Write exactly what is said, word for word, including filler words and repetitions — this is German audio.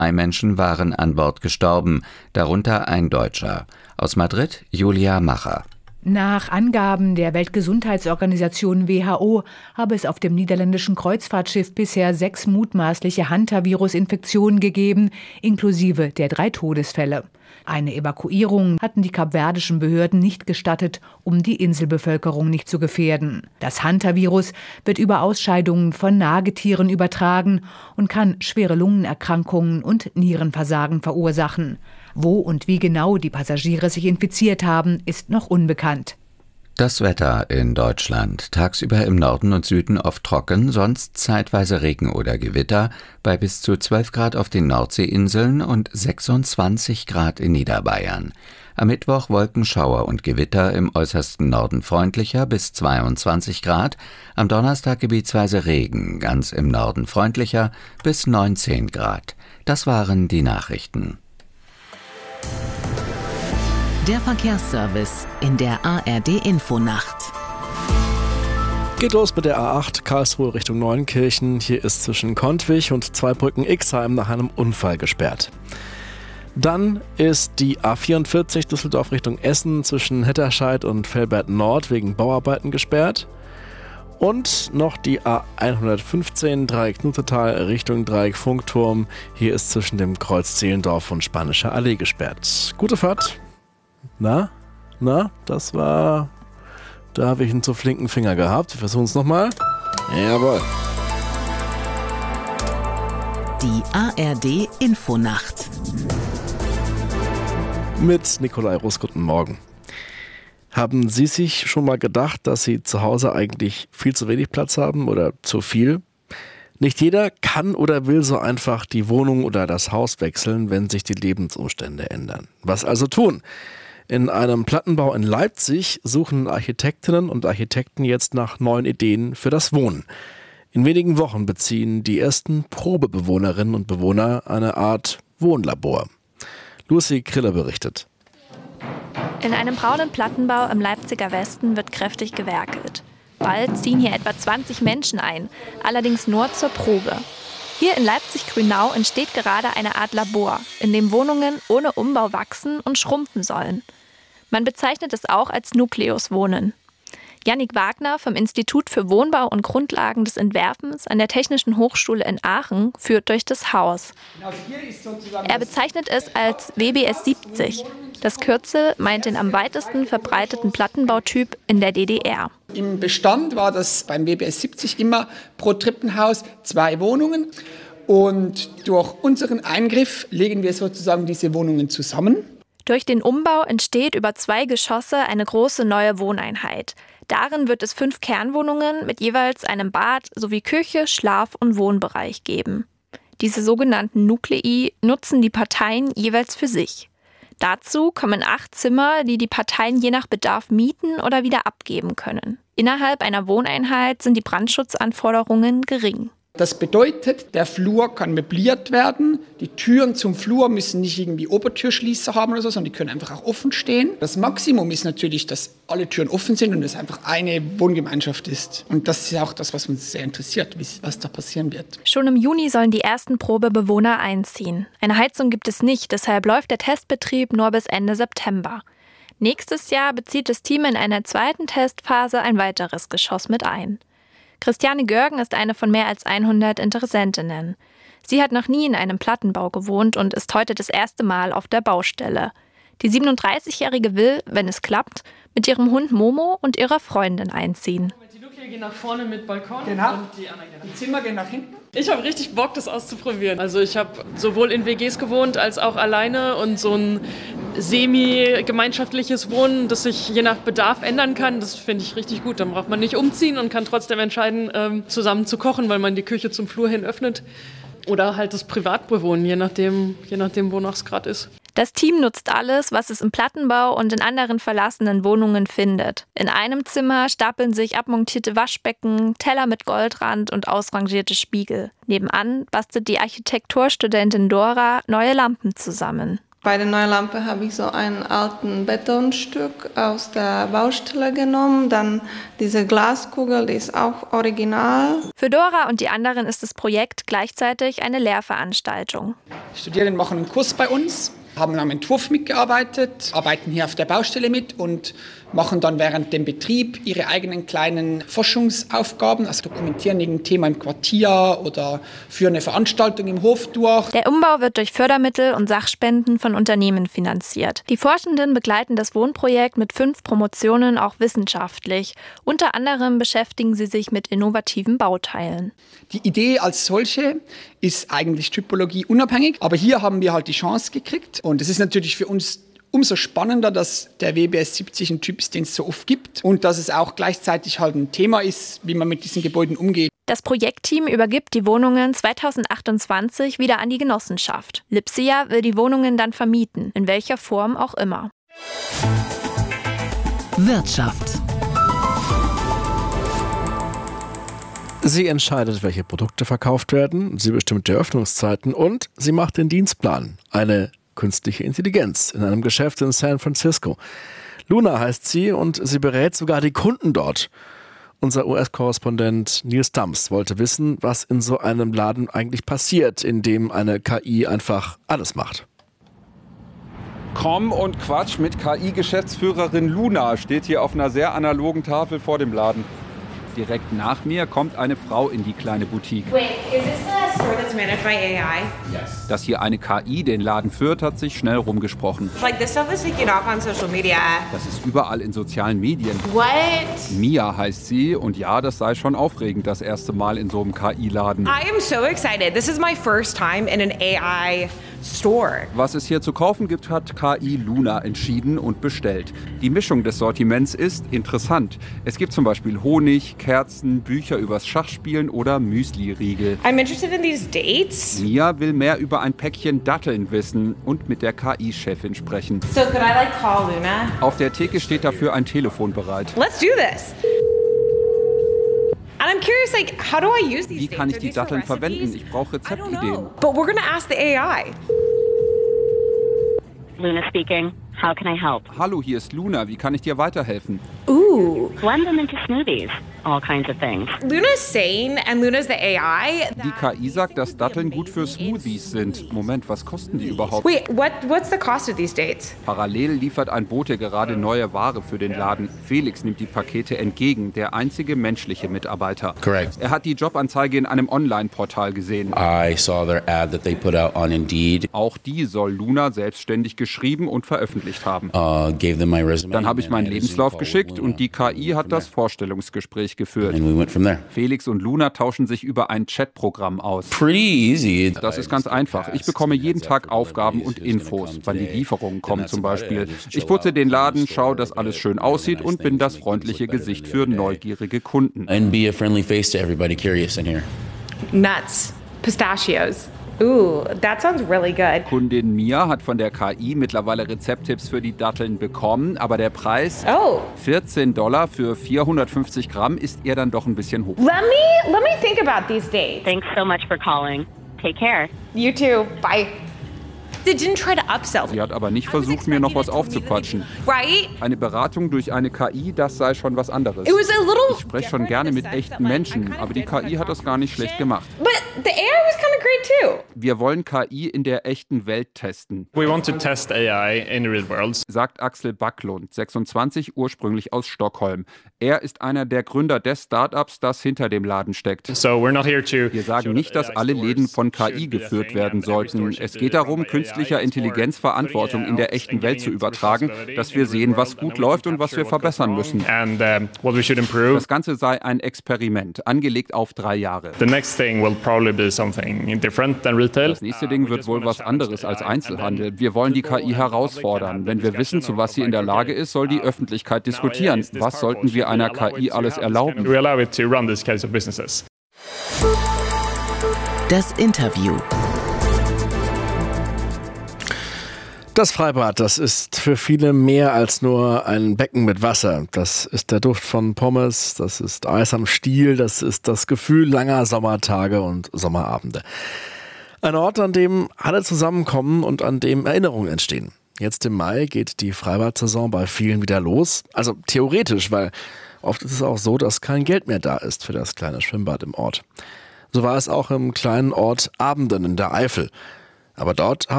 Drei Menschen waren an Bord gestorben, darunter ein Deutscher. Aus Madrid Julia Macher. Nach Angaben der Weltgesundheitsorganisation W H O habe es auf dem niederländischen Kreuzfahrtschiff bisher sechs mutmaßliche Hantavirus-Infektionen gegeben, inklusive der drei Todesfälle. Eine Evakuierung hatten die kapverdischen Behörden nicht gestattet, um die Inselbevölkerung nicht zu gefährden. Das Hantavirus wird über Ausscheidungen von Nagetieren übertragen und kann schwere Lungenerkrankungen und Nierenversagen verursachen. Wo und wie genau die Passagiere sich infiziert haben, ist noch unbekannt. Das Wetter in Deutschland. Tagsüber im Norden und Süden oft trocken, sonst zeitweise Regen oder Gewitter, bei bis zu zwölf Grad auf den Nordseeinseln und sechsundzwanzig Grad in Niederbayern. Am Mittwoch Wolkenschauer und Gewitter, im äußersten Norden freundlicher bis zweiundzwanzig Grad. Am Donnerstag gebietsweise Regen, ganz im Norden freundlicher bis neunzehn Grad. Das waren die Nachrichten. Der Verkehrsservice in der A R D-Infonacht. Geht los mit der A acht Karlsruhe Richtung Neunkirchen. Hier ist zwischen Kontwich und Zweibrücken-Ixheim nach einem Unfall gesperrt. Dann ist die A vierundvierzig Düsseldorf Richtung Essen zwischen Hetterscheid und Velbert Nord wegen Bauarbeiten gesperrt. Und noch die A hundertfünfzehn Dreieck Nutetal Richtung Dreieck Funkturm. Hier ist zwischen dem Kreuz Zehlendorf und Spanische Allee gesperrt. Gute Fahrt. Na, na, das war... Da habe ich einen zu flinken Finger gehabt. Wir versuchen es nochmal. Jawohl. Die A R D-Infonacht. Mit Nikolai Russ, guten Morgen. Haben Sie sich schon mal gedacht, dass Sie zu Hause eigentlich viel zu wenig Platz haben oder zu viel? Nicht jeder kann oder will so einfach die Wohnung oder das Haus wechseln, wenn sich die Lebensumstände ändern. Was also tun? In einem Plattenbau in Leipzig suchen Architektinnen und Architekten jetzt nach neuen Ideen für das Wohnen. In wenigen Wochen beziehen die ersten Probebewohnerinnen und Bewohner eine Art Wohnlabor. Lucy Kriller berichtet. In einem braunen Plattenbau im Leipziger Westen wird kräftig gewerkelt. Bald ziehen hier etwa zwanzig Menschen ein, allerdings nur zur Probe. Hier in Leipzig-Grünau entsteht gerade eine Art Labor, in dem Wohnungen ohne Umbau wachsen und schrumpfen sollen. Man bezeichnet es auch als Nukleuswohnen. Jannik Wagner vom Institut für Wohnbau und Grundlagen des Entwerfens an der Technischen Hochschule in Aachen führt durch das Haus. Er bezeichnet es als W B S siebzig. Das Kürzel meint den am weitesten verbreiteten Plattenbautyp in der D D R. Im Bestand war das beim W B S siebzig immer pro Treppenhaus zwei Wohnungen. Und durch unseren Eingriff legen wir sozusagen diese Wohnungen zusammen. Durch den Umbau entsteht über zwei Geschosse eine große neue Wohneinheit. Darin wird es fünf Kernwohnungen mit jeweils einem Bad sowie Küche, Schlaf- und Wohnbereich geben. Diese sogenannten Nuklei nutzen die Parteien jeweils für sich. Dazu kommen acht Zimmer, die die Parteien je nach Bedarf mieten oder wieder abgeben können. Innerhalb einer Wohneinheit sind die Brandschutzanforderungen gering. Das bedeutet, der Flur kann möbliert werden. Die Türen zum Flur müssen nicht irgendwie Obertürschließer haben oder so, sondern die können einfach auch offen stehen. Das Maximum ist natürlich, dass alle Türen offen sind und es einfach eine Wohngemeinschaft ist. Und das ist auch das, was uns sehr interessiert, was da passieren wird. Schon im Juni sollen die ersten Probebewohner einziehen. Eine Heizung gibt es nicht, deshalb läuft der Testbetrieb nur bis Ende September. Nächstes Jahr bezieht das Team in einer zweiten Testphase ein weiteres Geschoss mit ein. Christiane Görgen ist eine von mehr als hundert Interessentinnen. Sie hat noch nie in einem Plattenbau gewohnt und ist heute das erste Mal auf der Baustelle. Die siebenunddreißigjährige will, wenn es klappt, mit ihrem Hund Momo und ihrer Freundin einziehen. Die Luke geht nach vorne mit Balkon genau. Und die anderen gehen nach Die Zimmer gehen nach hinten. Ich habe richtig Bock, das auszuprobieren. Also ich habe sowohl in W Gs gewohnt als auch alleine und so ein semi-gemeinschaftliches Wohnen, das sich je nach Bedarf ändern kann, das finde ich richtig gut. Dann braucht man nicht umziehen und kann trotzdem entscheiden, ähm, zusammen zu kochen, weil man die Küche zum Flur hin öffnet. Oder halt das Privatbewohnen, je nachdem, je nachdem wonach es gerade ist. Das Team nutzt alles, was es im Plattenbau und in anderen verlassenen Wohnungen findet. In einem Zimmer stapeln sich abmontierte Waschbecken, Teller mit Goldrand und ausrangierte Spiegel. Nebenan bastelt die Architekturstudentin Dora neue Lampen zusammen. Bei der neuen Lampe habe ich so einen alten Betonstück aus der Baustelle genommen. Dann diese Glaskugel, die ist auch original. Für Dora und die anderen ist das Projekt gleichzeitig eine Lehrveranstaltung. Die Studierenden machen einen Kurs bei uns, haben am Entwurf mitgearbeitet, arbeiten hier auf der Baustelle mit und machen dann während dem Betrieb ihre eigenen kleinen Forschungsaufgaben, also dokumentieren irgendein Thema im Quartier oder führen eine Veranstaltung im Hof durch. Der Umbau wird durch Fördermittel und Sachspenden von Unternehmen finanziert. Die Forschenden begleiten das Wohnprojekt mit fünf Promotionen auch wissenschaftlich. Unter anderem beschäftigen sie sich mit innovativen Bauteilen. Die Idee als solche ist eigentlich typologieunabhängig, aber hier haben wir halt die Chance gekriegt und es ist natürlich für uns umso spannender, dass der W B S siebzig ein Typ ist, den es so oft gibt und dass es auch gleichzeitig halt ein Thema ist, wie man mit diesen Gebäuden umgeht. Das Projektteam übergibt die Wohnungen zweitausendachtundzwanzig wieder an die Genossenschaft. Lipsia will die Wohnungen dann vermieten, in welcher Form auch immer. Wirtschaft. Sie entscheidet, welche Produkte verkauft werden, sie bestimmt die Öffnungszeiten und sie macht den Dienstplan. Eine künstliche Intelligenz in einem Geschäft in San Francisco. Luna heißt sie und sie berät sogar die Kunden dort. Unser U S-Korrespondent Nils Dams wollte wissen, was in so einem Laden eigentlich passiert, in dem eine K I einfach alles macht. Komm und Quatsch mit K I-Geschäftsführerin Luna steht hier auf einer sehr analogen Tafel vor dem Laden. Direkt nach mir kommt eine Frau in die kleine Boutique. Wait, is this the store that's managed by A I? Yes. Dass hier eine K I den Laden führt, hat sich schnell rumgesprochen. Like this stuff is taking off on social media. Das ist überall in sozialen Medien. What? Mia heißt sie und ja, das sei schon aufregend, das erste Mal in so einem K I-Laden. I am so excited. This is my first time in an A I store. Was es hier zu kaufen gibt, hat K I Luna entschieden und bestellt. Die Mischung des Sortiments ist interessant. Es gibt zum Beispiel Honig, Kerzen, Bücher übers Schachspielen oder Müsli-Riegel. I'm interested in these dates. Mia will mehr über ein Päckchen Datteln wissen und mit der K I-Chefin sprechen. So could I like call Luna? Auf der Theke steht dafür ein Telefon bereit. Let's do this. And I'm curious, like, how do I use these Wie kann ich dates? die Are these for Datteln verwenden? recipes? Ich brauche I don't Rezeptideen. know. But we're gonna ask the A I. Luna speaking. How can I help? Hallo, hier ist Luna. Wie kann ich dir weiterhelfen? Ooh. Blend them into smoothies. All kinds of things. Luna's sane and Luna's the A I. Die K I sagt, dass Datteln gut für Smoothies sind. Moment, was kosten die überhaupt? Wait, what? What's the cost of these dates? Parallel liefert ein Bote gerade neue Ware für den Laden. Felix nimmt die Pakete entgegen, der einzige menschliche Mitarbeiter. Correct. Er hat die Jobanzeige in einem Online-Portal gesehen. I saw their ad that they put out on Indeed. Auch die soll Luna selbstständig geschrieben und veröffentlicht haben. Uh, gave them my resume. Dann habe ich meinen Lebenslauf geschickt und die K I hat das Vorstellungsgespräch geführt. And we went from there. Felix und Luna tauschen sich über ein Chatprogramm aus. Pretty easy. Das ist ganz einfach. Ich bekomme jeden Tag Aufgaben und Infos, wann die Lieferungen kommen zum Beispiel. Ich putze den Laden, schaue, dass alles schön aussieht und bin das freundliche Gesicht für neugierige Kunden. And be a friendly face to everybody curious in here. Nuts. Pistachios. Ooh, that sounds really good. Kundin Mia hat von der K I mittlerweile Rezepttipps für die Datteln bekommen, aber der Preis, Oh. vierzehn Dollar für vierhundertfünfzig Gramm, ist ihr dann doch ein bisschen hoch. Let me let me think about these dates. Thanks so much for calling. Take care. You too. Bye. They didn't try to upsell. Sie hat aber nicht versucht, mir noch was aufzuquatschen. Right? Eine Beratung durch eine K I, das sei schon was anderes. It was a little Ich spreche schon gerne mit echten Menschen, aber die K I hat das gar nicht schlecht gemacht. But the A I was kind of great too. Wir wollen K I in der echten Welt testen. We want to test A I in the real world. Sagt Axel Backlund, sechsundzwanzig, ursprünglich aus Stockholm. Er ist einer der Gründer des Startups, das hinter dem Laden steckt. So we're not here to Wir sagen nicht, dass alle Läden von K I geführt werden sollten. Es geht darum, künstlicher Intelligenz Verantwortung in der echten Welt zu übertragen, dass wir sehen, was gut läuft und was wir verbessern müssen. Das Ganze sei ein Experiment, angelegt auf drei Jahre. The next thing will probably be something different than retail. Das nächste Ding wird wohl was anderes als Einzelhandel. Wir wollen die K I herausfordern. Wenn wir wissen, zu was sie in der Lage ist, soll die Öffentlichkeit diskutieren. Was sollten wir einer K I alles erlauben? We allow it to run these kinds of businesses. Das Interview. Das Freibad, das ist für viele mehr als nur ein Becken mit Wasser. Das ist der Duft von Pommes, das ist Eis am Stiel, das ist das Gefühl langer Sommertage und Sommerabende. Ein Ort, an dem alle zusammenkommen und an dem Erinnerungen entstehen. Jetzt im Mai geht die Freibad-Saison bei vielen wieder los. Also theoretisch, weil oft ist es auch so, dass kein Geld mehr da ist für das kleine Schwimmbad im Ort. So war es auch im kleinen Ort Abenden in der Eifel. Aber dort haben